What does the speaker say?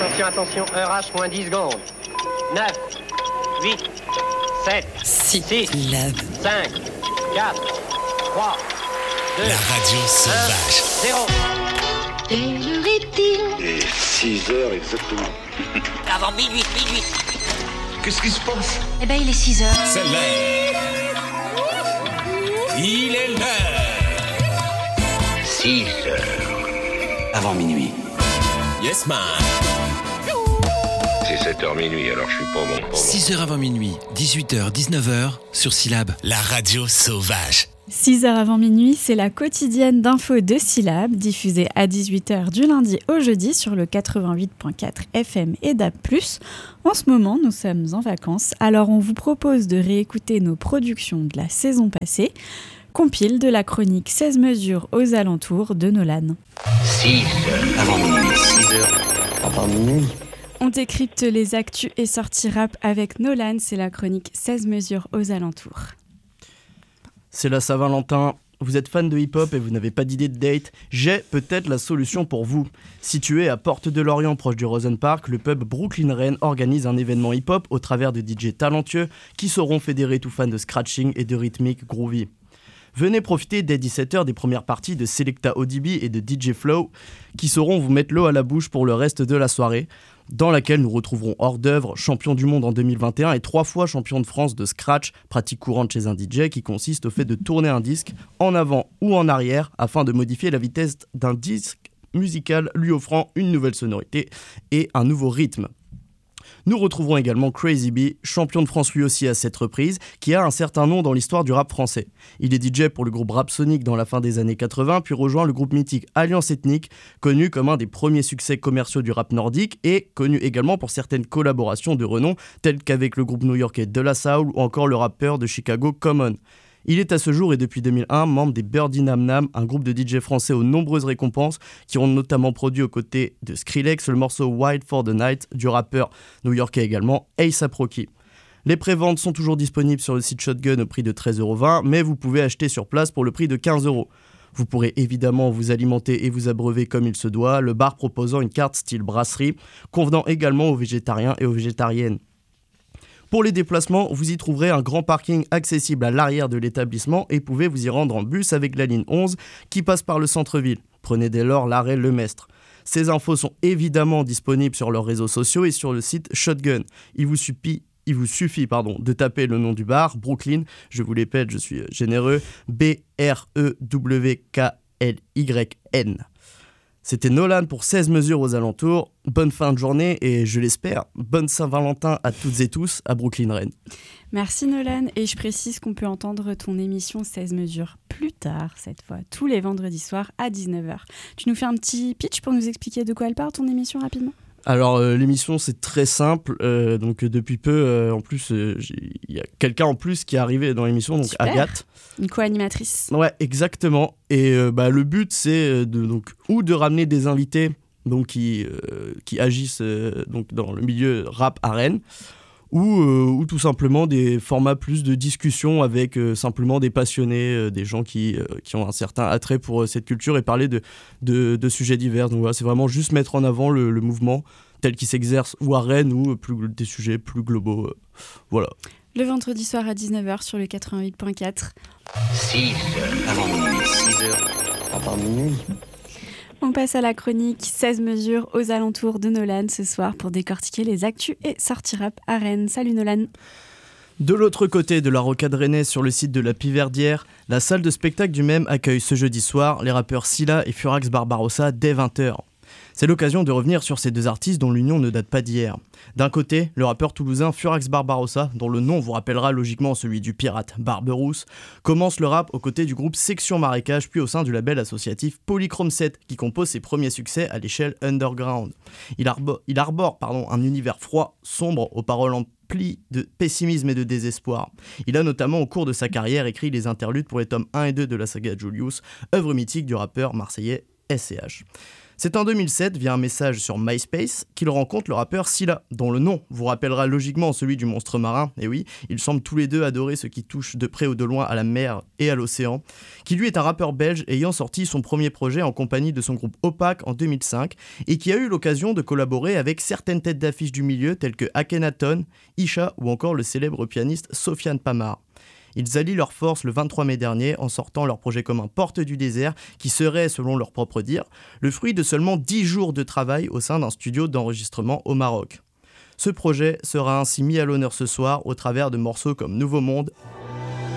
Attention, attention, heure H moins 10 secondes. 9, 8, 7, 6, 5, 4, 3, 2, la radio sauvage. 0. Quelle heure est-il ? Et 6 heures exactement. Avant minuit. Qu'est-ce qui se passe ? Eh ben, il est 6 heures. C'est l'heure. Il est l'heure. 6 heures. Avant minuit. Yes, man. C'est 7h minuit, alors je suis pas bon. 6h avant minuit, 18h, 19h, sur Syllab, la radio sauvage. 6h avant minuit, c'est la quotidienne d'infos de Syllab, diffusée à 18h du lundi au jeudi sur le 88.4 FM et DAB+. En ce moment, nous sommes en vacances, alors on vous propose de réécouter nos productions de la saison passée, compile de la chronique 16 mesures aux alentours de Nolan. 6 heures avant minuit. 6 heures avant minuit. On décrypte les actus et sorties rap avec Nolan, c'est la chronique 16 mesures aux alentours. C'est la Saint-Valentin, vous êtes fan de hip-hop et vous n'avez pas d'idée de date, j'ai peut-être la solution pour vous. Situé à Porte de Lorient, proche du Rosen Park, le pub Brooklyn Rain organise un événement hip-hop au travers de DJ talentueux qui sauront fédérer tout fan de scratching et de rythmique groovy. Venez profiter dès 17h des premières parties de Selecta ODB et de DJ Flow qui sauront vous mettre l'eau à la bouche pour le reste de la soirée, dans laquelle nous retrouverons hors d'œuvre, champion du monde en 2021 et 3 fois champion de France de scratch, pratique courante chez un DJ qui consiste au fait de tourner un disque en avant ou en arrière afin de modifier la vitesse d'un disque musical lui offrant une nouvelle sonorité et un nouveau rythme. Nous retrouverons également Crazy B, champion de France lui aussi à cette reprise, qui a un certain nom dans l'histoire du rap français. Il est DJ pour le groupe Rap Sonic dans la fin des années 80, puis rejoint le groupe mythique Alliance Ethnique, connu comme un des premiers succès commerciaux du rap nordique et connu également pour certaines collaborations de renom, telles qu'avec le groupe new-yorkais De La Soul ou encore le rappeur de Chicago Common. Il est à ce jour et depuis 2001 membre des Birdie Nam Nam, un groupe de DJ français aux nombreuses récompenses qui ont notamment produit aux côtés de Skrillex le morceau Wild for the Night du rappeur new-yorkais également A$AP Rocky. Les préventes sont toujours disponibles sur le site Shotgun au prix de 13,20€, mais vous pouvez acheter sur place pour le prix de 15€. Vous pourrez évidemment vous alimenter et vous abreuver comme il se doit, le bar proposant une carte style brasserie, convenant également aux végétariens et aux végétariennes. Pour les déplacements, vous y trouverez un grand parking accessible à l'arrière de l'établissement et pouvez vous y rendre en bus avec la ligne 11 qui passe par le centre-ville. Prenez dès lors l'arrêt Le Mestre. Ces infos sont évidemment disponibles sur leurs réseaux sociaux et sur le site Shotgun. Il vous suffit de taper le nom du bar, Brooklyn, je vous l'épelle, je suis généreux, BREWKLYN. C'était Nolan pour 16 mesures aux alentours. Bonne fin de journée et je l'espère, bonne Saint-Valentin à toutes et tous à Brooklyn Rain. Merci Nolan, et je précise qu'on peut entendre ton émission 16 mesures plus tard cette fois, tous les vendredis soirs à 19h. Tu nous fais un petit pitch pour nous expliquer de quoi elle parle ton émission rapidement ? Alors l'émission c'est très simple, donc depuis peu en plus il y a quelqu'un en plus qui est arrivé dans l'émission, donc super. Agathe. Une co-animatrice. Ouais, exactement, et le but c'est de ramener des invités donc, qui agissent donc, dans le milieu rap à Rennes, ou tout simplement des formats plus de discussion avec simplement des passionnés, des gens qui ont un certain attrait pour cette culture et parler de sujets divers. Donc voilà, c'est vraiment juste mettre en avant le mouvement tel qu'il s'exerce ou à Rennes ou des sujets plus globaux. Voilà. Le vendredi soir à 19h sur le 88.4. 6 heures avant minuit. 6 heures avant minuit. On passe à la chronique 16 mesures aux alentours de Nolan ce soir pour décortiquer les actus et sorties rap à Rennes. Salut Nolan. De l'autre côté de la rocade rennaise, sur le site de la Piverdière, la salle de spectacle du même accueille ce jeudi soir les rappeurs Scylla et Furax Barbarossa dès 20h. C'est l'occasion de revenir sur ces deux artistes dont l'union ne date pas d'hier. D'un côté, le rappeur toulousain Furax Barbarossa, dont le nom vous rappellera logiquement celui du pirate Barberousse, commence le rap aux côtés du groupe Section Marécage, puis au sein du label associatif Polychrome 7, qui compose ses premiers succès à l'échelle underground. Il arbore un univers froid, sombre, aux paroles emplies de pessimisme et de désespoir. Il a notamment au cours de sa carrière écrit les interludes pour les tomes 1 et 2 de la saga Julius, œuvre mythique du rappeur marseillais SCH. C'est en 2007, via un message sur MySpace, qu'il rencontre le rappeur Scylla, dont le nom vous rappellera logiquement celui du monstre marin. Et oui, ils semblent tous les deux adorer ce qui touche de près ou de loin à la mer et à l'océan, qui lui est un rappeur belge ayant sorti son premier projet en compagnie de son groupe Opaque en 2005 et qui a eu l'occasion de collaborer avec certaines têtes d'affiche du milieu telles que Akhenaton, Isha ou encore le célèbre pianiste Sofiane Pamar. Ils allient leurs forces le 23 mai dernier en sortant leur projet commun Porte du désert, qui serait, selon leur propre dire, le fruit de seulement 10 jours de travail au sein d'un studio d'enregistrement au Maroc. Ce projet sera ainsi mis à l'honneur ce soir au travers de morceaux comme Nouveau Monde